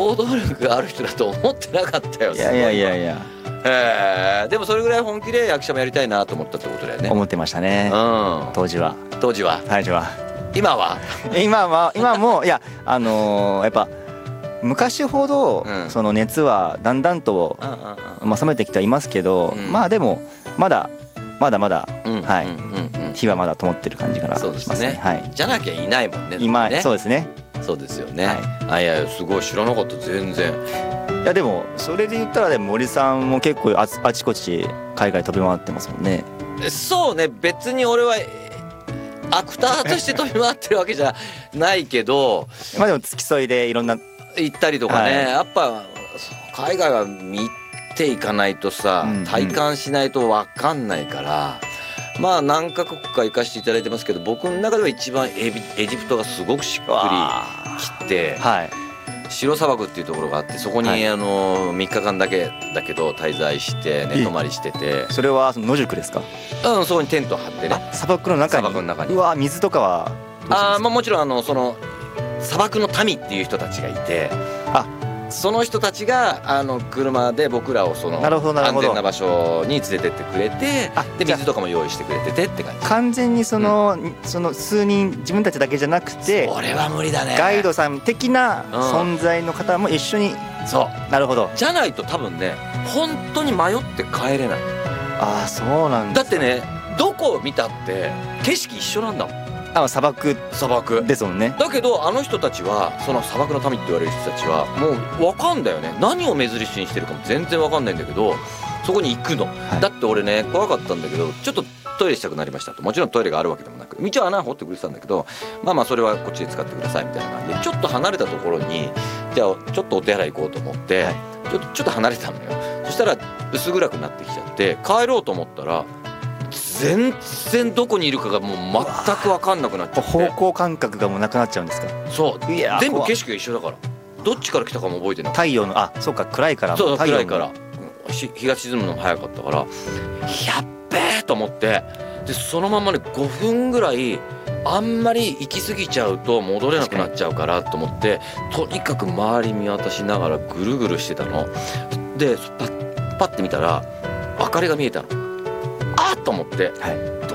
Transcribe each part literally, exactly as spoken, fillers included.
行動力がある人だと思ってなかったよ。 いやいやいやいや、 えー、でもそれぐらい本気で役者もやりたいなと思ったってことだよね。 思ってましたね、 うん、 当時は当時は当時は今は今は今もいやあのー、やっぱ昔ほど、 うん、 その熱はだんだんと、 うんうんうん、 まあ、冷めてきてはいますけど、 うん、 まあでもまだまだまだ、うん、はい、うんうん、 火はまだ灯ってる感じからしますね。 そうですね、 はい、 じゃなきゃいないもんね。 今ね、 そうですね。 そうですよね。 はい、 あ、いやいやすごい知らなかった全然。 いやでもそれで言ったらでも森さんも結構ああちこち海外飛び回ってますもんね。 そうね、別に俺はアクターとして飛び回ってるわけじゃないけどまあでも付き添いでいろんな行ったりとかね、はい、やっぱ海外は見ていかないとさ、うんうん、体感しないと分かんないから、まあ何カ国か行かせていただいてますけど、僕の中では一番エビエジプトがすごくしっくりきて、はい、白砂漠っていうところがあって、そこに、はい、あのみっかかんだけだけど滞在して寝泊まりしてて。 それは野宿ですか？ うん、そこにテント張ってね。 砂漠の中に。砂漠の中に。うわ、水とかはあ、まあ、もちろんあのその砂漠の民っていう人たちがいて、あ、その人たちがあの車で僕らをその安全な場所に連れてってくれて、で水とかも用意してくれててって感じ。 完全にその、うん、その数人自分たちだけじゃなくて、 それは無理だね。 ガイドさん的な存在の方も一緒に、 うん、そう、 なるほど。 じゃないと多分ね、本当に迷って帰れない。 ああ、そうなんだってね、どこを見たって景色一緒なんだもん。 あ、砂漠砂漠ですもんね。 だけどあの人たちは、その砂漠の民って言われる人たちはもう分かんだよね。何を目印にしてるかも全然分かんないんだけど、そこに行くの、はい、だって俺ね、怖かったんだけど、ちょっとトイレしたくなりましたと。もちろんトイレがあるわけでもなく、道は穴掘ってくれてたんだけど、まあまあそれはこっちで使ってくださいみたいな感じで、ちょっと離れたところに、じゃあちょっとお手洗い行こうと思って、はい、ちょっとちょっと離れたのよ。そしたら薄暗くなってきちゃって、帰ろうと思ったら全然どこにいるかがもう全く分かんなくなっちゃって、 方向感覚がもうなくなっちゃうんですか？ そう、いや、全部景色が一緒だから、どっちから来たかも覚えてない。 太陽の、あ、そうか、暗いから。 そう、暗いから、日が沈むのも早かったから、やっべえと思って、でそのままねごふんぐらい、あんまり行き過ぎちゃうと戻れなくなっちゃうからと思って、とにかく周り見渡しながらぐるぐるしてたので、パッパッて見たら明かりが見えたの。あっと思って、はい、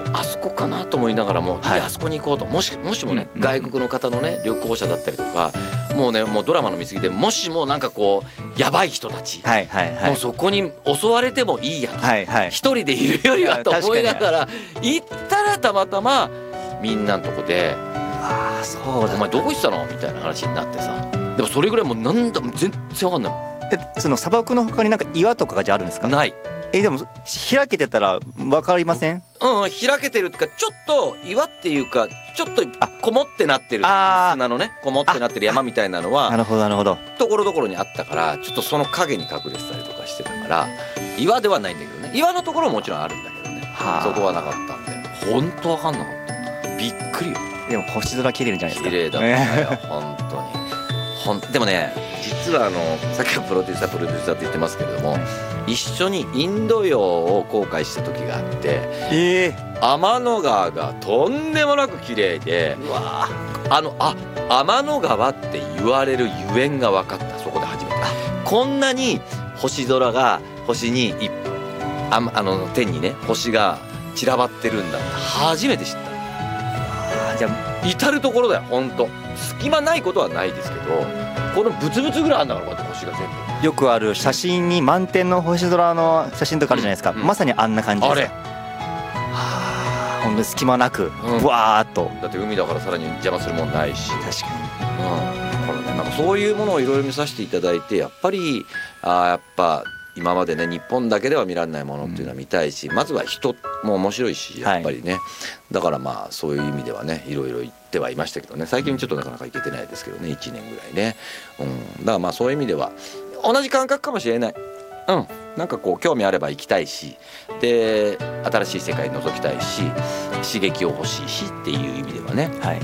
あそこかなと思いながらも、はい、いや、あそこに行こうと。もしもしもね、うん、外国の方のね旅行者だったりとか、もうね、もうドラマの見過ぎで、もしもなんかこうやばい人たち、はいはいはい、もうそこに襲われてもいいやと、はいはい、一人でいるよりはと思いながら行ったら、たまたまみんなのとこで「ああ、そうだ、お前どこ行ってたの?」みたいな話になってさ。でもそれぐらいもうなんだ全然分かんないもん。 え、その砂漠の他になんか岩とかがじゃあるんですか？ ない。 え、でも開けてたら分かりません？ うん、開けてるっていうか、ちょっと岩っていうか、ちょっとこもってなってる砂のね、こもってなってる山みたいなのは、 なるほどなるほど、 ところどころにあったから、ちょっとその影に隠れてたりとかしてたから、岩ではないんだけどね。岩のところももちろんあるんだけどね、そこはなかったんで、本当わかんなかった。びっくりよ。 でも星空綺麗じゃないですか。 綺麗だったよ本当に。ほんでもね、実はあのさっきはプロデューサープロデューサーって言ってますけれども、一緒にインド洋を航海した時があって、えー、天の川がとんでもなく綺麗で、うわ、あのあ天の川って言われるゆえんが分かった。そこで初めて、こんなに星空が、星にいああの天にね星が散らばってるんだって初めて知った。じゃあ至る所だよ、ほんと。隙間ないことはないですけど、このブツブツぐらいあんだから、こうやって星が全部。 よくある写真に満天の星空の写真とかあるじゃないですか、うんうん、まさにあんな感じです。あれ、はあ、ほんと隙間なく、うん、わーっと。だって海だからさらに邪魔するもんないし。確かに、うん、だからね、なんかそういうものをいろいろ見させていただいて、やっぱりあやっぱ今までね、日本だけでは見られないものっていうのは見たいし、うん、まずは人も面白いし、やっぱりね、はい、だからまあそういう意味ではね、いろいろ言ってはいましたけどね、最近ちょっとなかなか行けてないですけどね、いちねんぐらいね、うん、だからまあそういう意味では同じ感覚かもしれない。うん、なんかこう興味あれば行きたいし、で新しい世界覗きたいし、刺激を欲しいしっていう意味ではね、はい、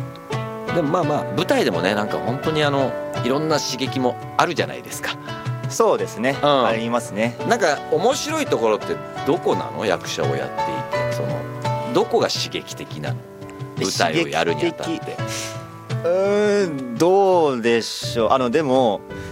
でもまあまあ舞台でもね、なんか本当にあのいろんな刺激もあるじゃないですか。 そうですね、うん、ありますね。なんか面白いところってどこなの？役者をやっていて、そのどこが刺激的なの？舞台をやるにあたって。 うーん、どうでしょう。あのでも